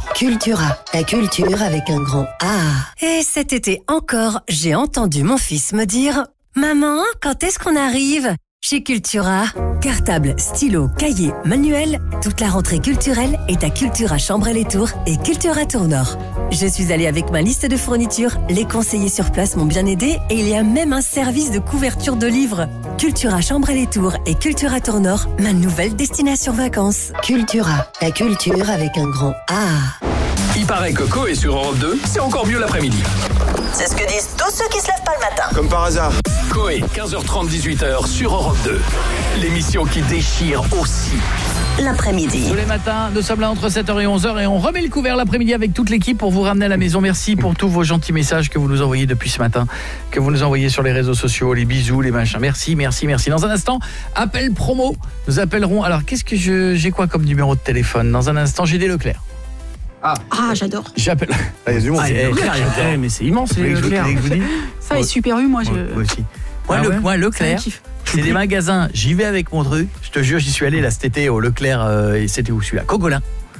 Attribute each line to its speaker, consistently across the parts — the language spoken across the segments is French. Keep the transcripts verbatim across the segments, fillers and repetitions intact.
Speaker 1: Cultura, la culture avec un grand A.
Speaker 2: Et cet été encore, j'ai entendu mon fils me dire « Maman, quand est-ce qu'on arrive ?» Chez Cultura, cartable, stylo, cahier, manuel, toute la rentrée culturelle est à Cultura Chambray-les-Tours et Cultura Tour-Nord. Je suis allée avec ma liste de fournitures, les conseillers sur place m'ont bien aidé et il y a même un service de couverture de livres. Cultura Chambray-les-Tours et Cultura Tour-Nord, ma nouvelle destination vacances.
Speaker 1: Cultura, la culture avec un grand A.
Speaker 3: Il paraît que Coé sur Europe deux, c'est encore mieux l'après-midi.
Speaker 4: C'est ce que disent tous ceux qui se lèvent pas le matin.
Speaker 5: Comme par hasard.
Speaker 3: Coé, quinze heures trente, dix-huit heures sur Europe deux. L'émission qui déchire aussi
Speaker 4: l'après-midi.
Speaker 6: Tous les matins, nous sommes là entre sept heures et onze heures et on remet le couvert l'après-midi avec toute l'équipe pour vous ramener à la maison. Merci pour tous vos gentils messages que vous nous envoyez depuis ce matin, que vous nous envoyez sur les réseaux sociaux, les bisous, les machins. Merci, merci, merci. Dans un instant, appel promo. Nous appellerons. Alors, qu'est-ce que je j'ai quoi comme numéro de téléphone? Dans un instant, j'ai des Leclerc.
Speaker 7: Ah, ah j'adore.
Speaker 6: J'appelle.
Speaker 5: Ah, il y a du monde.
Speaker 6: Ah,
Speaker 5: c'est
Speaker 6: Leclerc,
Speaker 5: Leclerc.
Speaker 6: mais c'est immense les Leclerc.
Speaker 7: Ça est super eu, moi je.
Speaker 6: Moi aussi. Moi,
Speaker 7: Ah
Speaker 6: le,
Speaker 7: ouais
Speaker 6: moi Leclerc, c'est des magasins, j'y vais avec mon truc. Je te jure, j'y suis allé là cet été au Leclerc, euh, et c'était où celui-là, Cogolin.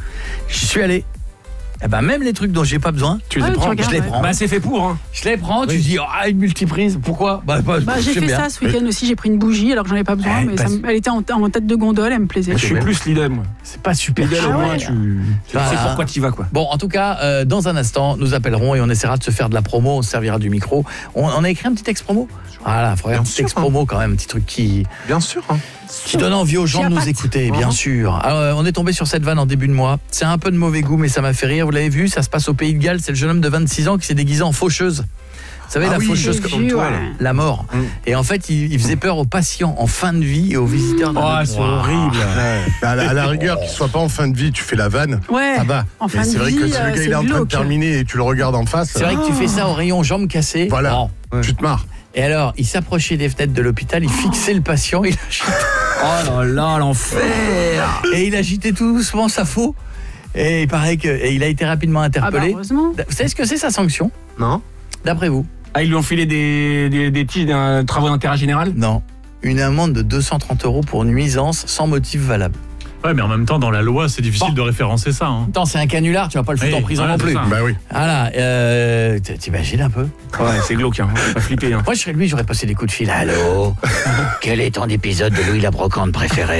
Speaker 6: J'y suis allé. Eh ben même les trucs dont j'ai pas besoin, tu les
Speaker 7: Ah,
Speaker 6: prends,
Speaker 7: tu regardes,
Speaker 6: je les
Speaker 7: ouais.
Speaker 6: prends.
Speaker 5: Bah c'est fait pour hein.
Speaker 6: Je les prends, tu
Speaker 5: Oui.
Speaker 6: dis ah une multiprise, pourquoi? Bah, bah,
Speaker 7: Bah, j'ai
Speaker 6: j'aime
Speaker 7: fait
Speaker 6: bien.
Speaker 7: ça ce week-end aussi, j'ai pris une bougie alors que j'en ai pas besoin,
Speaker 6: Eh,
Speaker 7: mais
Speaker 6: parce-
Speaker 7: ça me- elle était en, en tête de gondole, elle me plaisait.
Speaker 5: Je suis plus Lidl moi.
Speaker 6: C'est pas super
Speaker 5: Lidl
Speaker 6: cher.
Speaker 5: au
Speaker 7: Ah
Speaker 5: moins
Speaker 7: ouais.
Speaker 5: tu tu
Speaker 6: Voilà.
Speaker 5: sais pourquoi tu y vas quoi.
Speaker 6: Bon, en tout cas, euh, dans un instant, nous appellerons et on essaiera de se faire de la promo, on se servira du micro. On, on a écrit un petit texte promo. Voilà, faudrait un
Speaker 5: Bien
Speaker 6: petit
Speaker 5: sûr,
Speaker 6: texte
Speaker 5: hein.
Speaker 6: promo quand même, un petit truc qui
Speaker 5: Bien sûr hein.
Speaker 6: qui donne envie aux gens de nous
Speaker 7: Chiapate.
Speaker 6: écouter, bien
Speaker 5: Mhm.
Speaker 6: sûr. Alors, euh, on est tombé sur cette vanne en début de mois. C'est un peu de mauvais goût, mais ça m'a fait rire. Vous l'avez vu, ça se passe au Pays de Galles. C'est le jeune homme de vingt-six ans qui s'est déguisé en faucheuse. Vous savez,
Speaker 5: Ah
Speaker 6: la
Speaker 5: oui,
Speaker 6: faucheuse
Speaker 7: j'ai
Speaker 6: comme
Speaker 7: vu,
Speaker 6: toi,
Speaker 7: ouais.
Speaker 6: là, la mort.
Speaker 5: Mm.
Speaker 6: Et en fait, il, il faisait peur aux patients en fin de vie et aux visiteurs d'un
Speaker 5: Oh,
Speaker 6: autre.
Speaker 5: c'est horrible.
Speaker 8: Ouais. À, la, à la rigueur, qu'il soit pas en fin de vie, tu fais la vanne,
Speaker 7: Ouais.
Speaker 8: ça va.
Speaker 7: En fin
Speaker 8: Mais
Speaker 7: de
Speaker 8: c'est vrai
Speaker 7: vie,
Speaker 8: que si
Speaker 7: euh,
Speaker 8: le gars
Speaker 7: c'est
Speaker 8: il est en train de
Speaker 7: glauque.
Speaker 8: terminer et tu le regardes en face,
Speaker 6: C'est vrai que tu fais ça au rayon jambes cassées.
Speaker 8: voilà,
Speaker 6: Bon.
Speaker 8: tu te marres.
Speaker 6: Et alors, il s'approchait des fenêtres de l'hôpital, il fixait le patient, il agitait,
Speaker 5: Oh là là, l'enfer.
Speaker 6: et il agitait tout doucement sa faux. Et il paraît que et il a été rapidement
Speaker 7: Ah bah
Speaker 6: interpellé.
Speaker 7: heureusement.
Speaker 6: Vous savez ce que c'est sa sanction,
Speaker 5: Non.
Speaker 6: d'après vous?
Speaker 5: Ah, ils lui ont filé des des des petits d'un travaux d'intérêt général.
Speaker 6: Non. Une amende de deux cent trente euros pour nuisance sans motif valable.
Speaker 9: Ouais, mais en même temps, dans la loi, c'est difficile
Speaker 6: Bon.
Speaker 9: de référencer ça. Hein.
Speaker 6: Attends, c'est un canular, tu vas pas le foutre
Speaker 9: Oui,
Speaker 6: en prison
Speaker 9: voilà,
Speaker 6: non plus.
Speaker 9: c'est ça.
Speaker 8: Bah oui.
Speaker 6: Voilà, euh, t- t'imagines un peu?
Speaker 5: Ouais, c'est glauque hein. Pas flipper hein.
Speaker 6: Moi, je serais lui, j'aurais passé des coups de fil. Allô? Quel est ton épisode de Louis la Brocante préféré?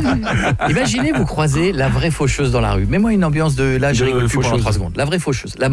Speaker 6: Imaginez, vous croisez la vraie faucheuse dans la rue. Mets-moi une ambiance de là, je
Speaker 5: De
Speaker 6: rigole plus pendant
Speaker 5: faucheuse.
Speaker 6: trois secondes. La vraie faucheuse. La